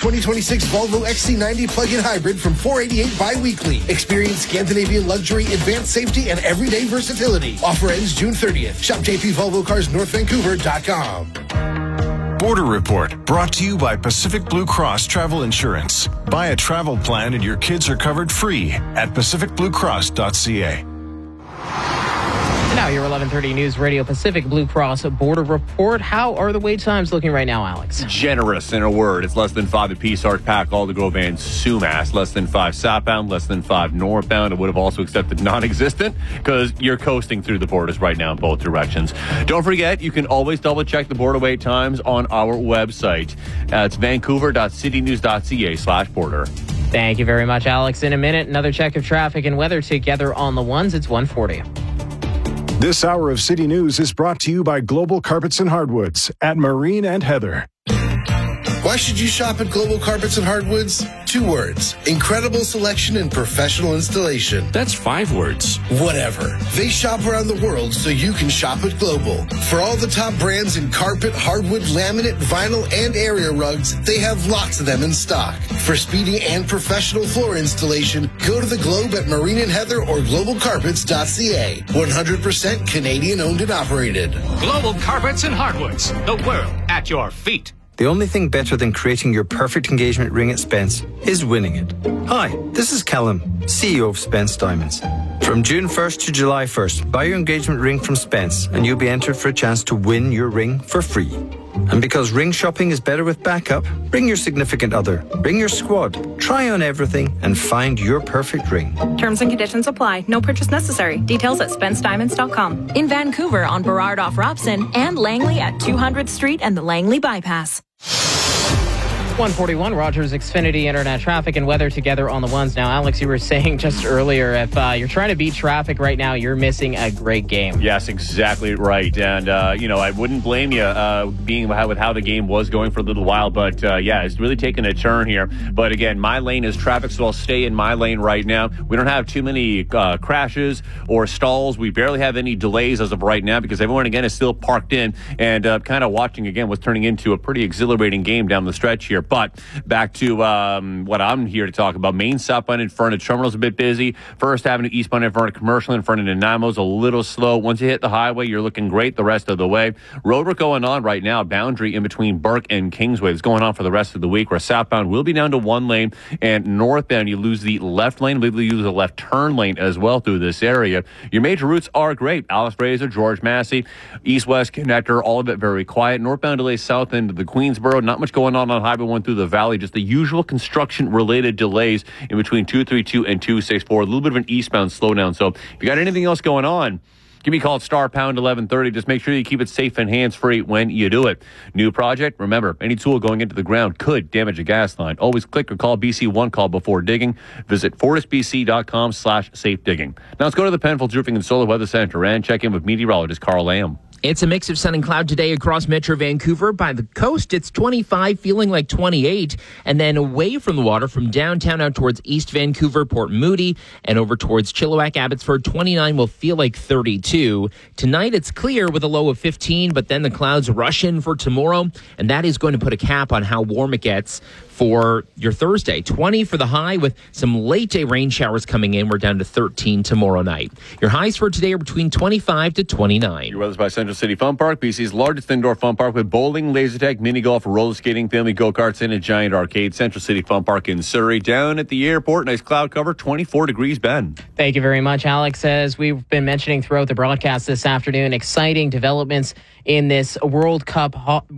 2026 Volvo XC90 plug-in hybrid from $488 bi-weekly. Experience Scandinavian luxury, advanced safety, and everyday versatility. Offer ends June 30th. Shop JP Volvo Cars NorthVancouver.com. Border Report, brought to you by Pacific Blue Cross Travel Insurance. Buy a travel plan and your kids are covered free at pacificbluecross.ca. Now your 11:30 News Radio Pacific Blue Cross Border Report. How are the wait times looking right now, Alex? Generous, in a word. It's less than 5 at Peace Arch, Pack, Aldergrove, and Sumas. Less than 5 southbound, less than 5 northbound. It would have also accepted non-existent because you're coasting through the borders right now in both directions. Don't forget, you can always double-check the border wait times on our website. It's vancouver.citynews.ca/border. Thank you very much, Alex. In a minute, another check of traffic and weather together on the ones. It's 1:40. This hour of City News is brought to you by Global Carpets and Hardwoods at Marine and Heather. Why should you shop at Global Carpets and Hardwoods? 2 words. Incredible selection and professional installation. That's 5 words. Whatever. They shop around the world so you can shop at Global. For all the top brands in carpet, hardwood, laminate, vinyl, and area rugs, they have lots of them in stock. For speedy and professional floor installation, go to the Globe at Marine and Heather or globalcarpets.ca. 100% Canadian owned and operated. Global Carpets and Hardwoods. The world at your feet. The only thing better than creating your perfect engagement ring at Spence is winning it. Hi, this is Callum, CEO of Spence Diamonds. From June 1st to July 1st, buy your engagement ring from Spence and you'll be entered for a chance to win your ring for free. And because ring shopping is better with backup, bring your significant other, bring your squad, try on everything and find your perfect ring. Terms and conditions apply. No purchase necessary. Details at SpenceDiamonds.com. In Vancouver on Burrard off Robson and Langley at 200th Street and the Langley Bypass. 141, Rogers Xfinity Internet traffic and weather together on the ones. Now, Alex, you were saying just earlier, if you're trying to beat traffic right now, you're missing a great game. Yes, exactly right. And, I wouldn't blame you being with how the game was going for a little while. But, it's really taken a turn here. But, again, my lane is traffic, so I'll stay in my lane right now. We don't have too many crashes or stalls. We barely have any delays as of right now because everyone, again, is still parked in and kind of watching, again, what's turning into a pretty exhilarating game down the stretch here. But back to what I'm here to talk about. Main southbound in front of Terminal's a bit busy. First Avenue eastbound in front of Commercial in front of Nanaimo's a little slow. Once you hit the highway, you're looking great the rest of the way. Road work going on right now. Boundary in between Burke and Kingsway is going on for the rest of the week, where southbound will be down to 1 lane and northbound you lose the left lane. We lose the left turn lane as well through this area. Your major routes are great. Alice Fraser, George Massey, east-west connector, all of it very quiet. Northbound delays south end of the Queensboro. Not much going on Highway 1 through the valley, just the usual construction-related delays in between 232 and 264. A little bit of an eastbound slowdown. So if you got anything else going on, give me a call at *pound 1130. Just make sure you keep it safe and hands-free when you do it. New project? Remember, any tool going into the ground could damage a gas line. Always click or call BC One Call before digging. Visit forestbc.com/safe digging. Now let's go to the Penfolds Roofing and Solar Weather Center and check in with meteorologist Carl Lamb. It's a mix of sun and cloud today across Metro Vancouver. By the coast, it's 25, feeling like 28. And then away from the water, from downtown out towards East Vancouver, Port Moody, and over towards Chilliwack, Abbotsford, 29 will feel like 32. Tonight, it's clear with a low of 15, but then the clouds rush in for tomorrow, and that is going to put a cap on how warm it gets for your Thursday. 20 for the high with some late day rain showers coming in. We're down to 13 tomorrow night. Your highs for today are between 25 to 29. Your weather's by Central City Fun Park, BC's largest indoor fun park with bowling, laser tag, mini golf, roller skating, family go-karts, and a giant arcade. Central City Fun Park in Surrey. Down at the airport, nice cloud cover, 24 degrees, Ben. Thank you very much, Alex. As we've been mentioning throughout the broadcast this afternoon, exciting developments in this World Cup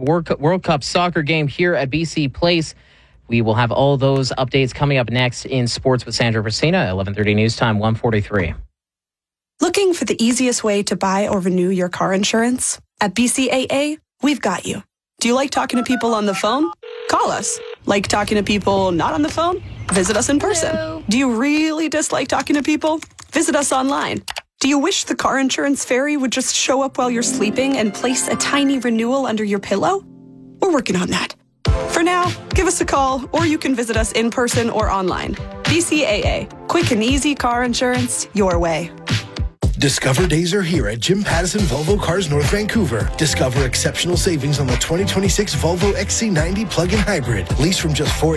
soccer game here at BC Place. We will have all those updates coming up next in Sports with Sandra Bracina, 11:30 News Time, 1:43. Looking for the easiest way to buy or renew your car insurance? At BCAA, we've got you. Do you like talking to people on the phone? Call us. Like talking to people not on the phone? Visit us in person. Hello. Do you really dislike talking to people? Visit us online. Do you wish the car insurance fairy would just show up while you're sleeping and place a tiny renewal under your pillow? We're working on that. For now, give us a call, or you can visit us in person or online. BCAA. Quick and easy car insurance your way. Discover days are here at Jim Pattison Volvo Cars North Vancouver. Discover exceptional savings on the 2026 Volvo XC90 plug-in hybrid. Lease from just